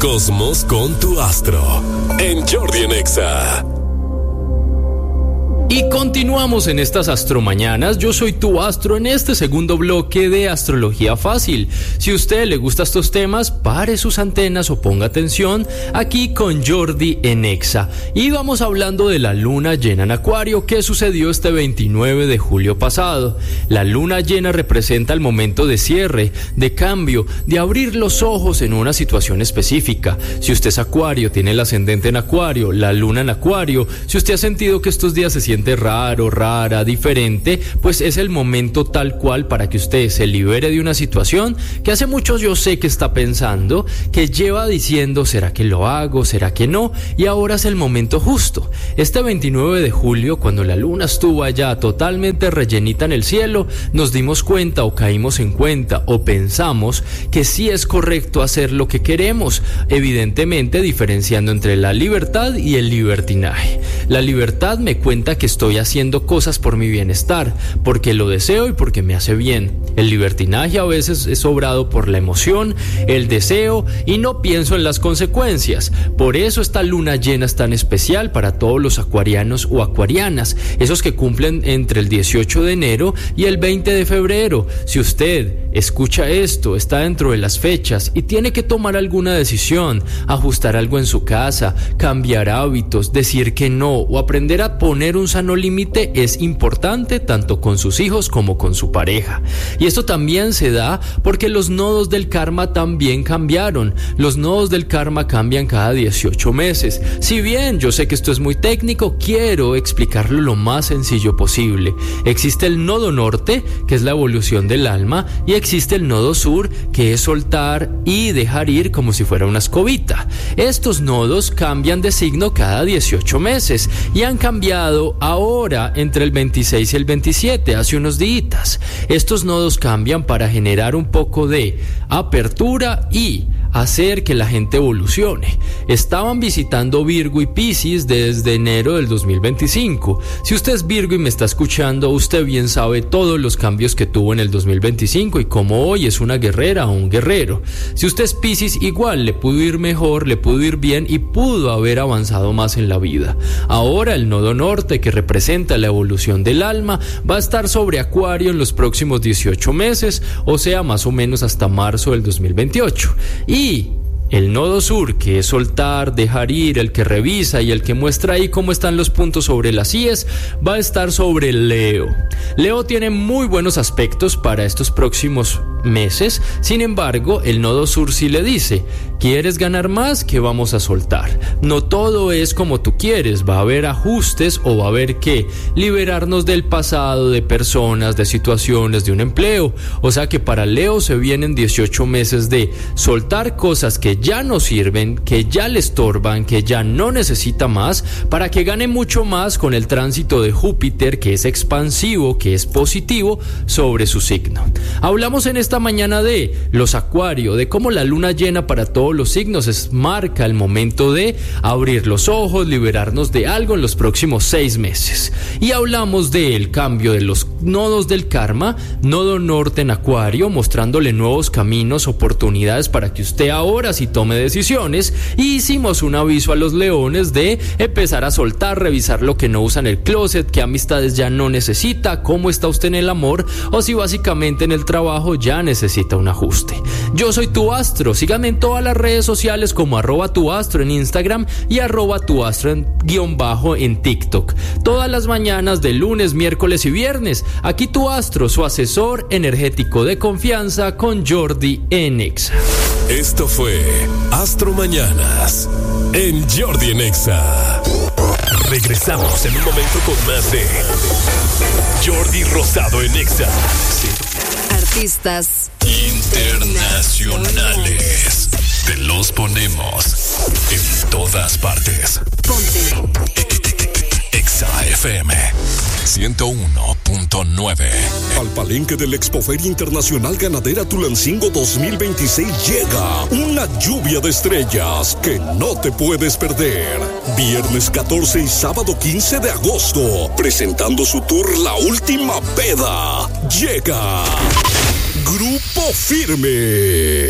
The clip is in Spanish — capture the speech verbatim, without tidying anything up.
cosmos con tu astro en Jordi en Exa. Y continuamos en estas astromañanas. Yo soy tu astro en este segundo bloque de Astrología Fácil. Si a usted le gustan estos temas, pare sus antenas o ponga atención aquí con Jordi en Exa. Y vamos hablando de la luna llena en Acuario que sucedió este veintinueve de julio pasado. La luna llena representa el momento de cierre, de cambio, de abrir los ojos en una situación específica. Si usted es Acuario, tiene el ascendente en Acuario, la luna en Acuario, si usted ha sentido que estos días se sienten raro, rara, diferente, pues es el momento tal cual para que usted se libere de una situación que hace mucho yo sé que está pensando, que lleva diciendo ¿será que lo hago? ¿Será que no? Y ahora es el momento justo. Este veintinueve de julio, cuando la luna estuvo allá totalmente rellenita en el cielo, nos dimos cuenta o caímos en cuenta o pensamos que sí es correcto hacer lo que queremos, evidentemente diferenciando entre la libertad y el libertinaje. La libertad me cuenta que estoy haciendo cosas por mi bienestar, porque lo deseo y porque me hace bien. El libertinaje a veces es obrado por la emoción, el deseo y no pienso en las consecuencias. Por eso esta luna llena es tan especial para todos los acuarianos o acuarianas, esos que cumplen entre el dieciocho de enero y el veinte de febrero. Si usted escucha esto, está dentro de las fechas y tiene que tomar alguna decisión, ajustar algo en su casa, cambiar hábitos, decir que no o aprender a poner un sano límite, es importante tanto con sus hijos como con su pareja. Y esto también se da porque los nodos del karma también cambiaron. Los nodos del karma cambian cada dieciocho meses. Si bien yo sé que esto es muy técnico, quiero explicarlo lo más sencillo posible. Existe el nodo norte, que es la evolución del alma, y existe el nodo sur, que es soltar y dejar ir como si fuera una escobita. Estos nodos cambian de signo cada dieciocho meses y han cambiado ahora entre el veintiséis y el veintisiete, hace unos días. Estos nodos cambian para generar un poco de apertura y hacer que la gente evolucione. Estaban visitando Virgo y Piscis desde enero del dos mil veinticinco. Si usted es Virgo y me está escuchando, usted bien sabe todos los cambios que tuvo en el dos mil veinticinco y cómo hoy es una guerrera o un guerrero. Si usted es Piscis, igual le pudo ir mejor, le pudo ir bien y pudo haber avanzado más en la vida. Ahora el nodo norte, que representa la evolución del alma, va a estar sobre Acuario en los próximos dieciocho meses, o sea, más o menos hasta marzo del dos mil veintiocho. Y Y el nodo sur, que es soltar, dejar ir, el que revisa y el que muestra ahí cómo están los puntos sobre las íes, va a estar sobre Leo. Leo tiene muy buenos aspectos para estos próximos meses. Sin embargo, el nodo sur sí le dice: ¿quieres ganar más? ¿Qué vamos a soltar? No todo es como tú quieres, va a haber ajustes o va a haber que liberarnos del pasado, de personas, de situaciones, de un empleo. O sea que para Leo se vienen dieciocho meses de soltar cosas que ya no sirven, que ya le estorban, que ya no necesita más, para que gane mucho más con el tránsito de Júpiter, que es expansivo, que es positivo sobre su signo. Hablamos en esta mañana de los Acuario, de cómo la luna llena para todos los signos es marca el momento de abrir los ojos, liberarnos de algo en los próximos seis meses. Y hablamos del cambio de los nodos del karma, nodo norte en Acuario, mostrándole nuevos caminos, oportunidades para que usted ahora sí tome decisiones. Y hicimos un aviso a los leones de empezar a soltar, revisar lo que no usa en el closet, qué amistades ya no necesita, cómo está usted en el amor o si básicamente en el trabajo ya necesita un ajuste. Yo soy tu astro, síganme en todas las redes sociales como arroba tu astro en Instagram y arroba tu astro en guión bajo en TikTok. Todas las mañanas de lunes, miércoles y viernes, aquí tu astro, su asesor energético de confianza con Jordi en Exa. Esto fue Astro Mañanas en Jordi en Exa. Regresamos en un momento con más de Jordi Rosado en Exa. Artistas internacionales. Te los ponemos en todas partes. Ponte Exa F M ciento uno punto nueve. Al palenque del Expoferia Internacional Ganadera Tulancingo dos mil veintiséis llega una lluvia de estrellas que no te puedes perder. Viernes catorce y sábado quince de agosto, presentando su tour La Última Peda. Llega Grupo Firme.